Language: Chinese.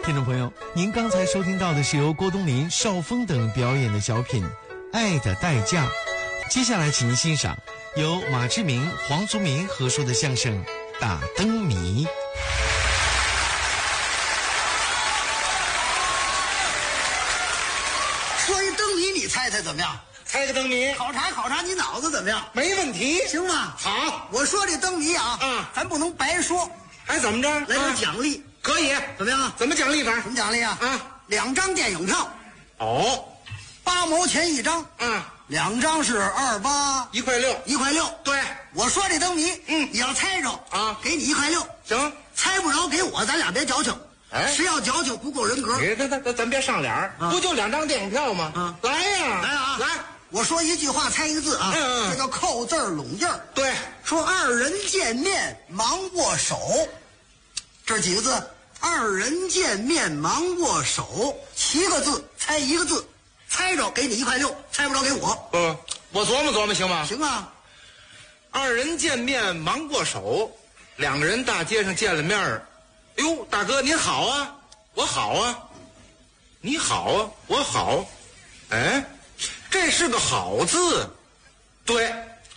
听众朋友，您刚才收听到的是由郭冬临、邵峰等表演的小品《爱的代价》。接下来请您欣赏由马志明、黄族民合说的相声《打灯谜》。 说一灯谜，你猜猜怎么样？ 猜个灯谜， 考察你脑子怎么样？ 没问题， 行吗？ 好， 我说这灯谜啊，咱不能白说， 还怎么着？ 来点奖励， 可以， 怎么样？ 怎么奖励法？ 什么奖励啊？2张电影票， 哦 8毛钱一张，2张是28，1块6，1块6。对，我说这灯谜，你要猜着给你1块6， 行， 猜不着给我，咱俩别矫情。谁要矫情不够人格。 咱别上脸不就2张电影票吗？来呀，来， 我说一句话猜一个字啊，这叫扣字拢印儿。 对， 说2人见面忙握手，这是几个字？2人见面忙握手，7个字，猜1个字，猜着给你1块6，猜不着给我。 我琢磨琢磨行吗？ 行啊。 2人见面忙握手，2个人大街上见了面儿。哎呦，大哥您好啊，我好啊，你好啊，我好，哎，这是个好字，对，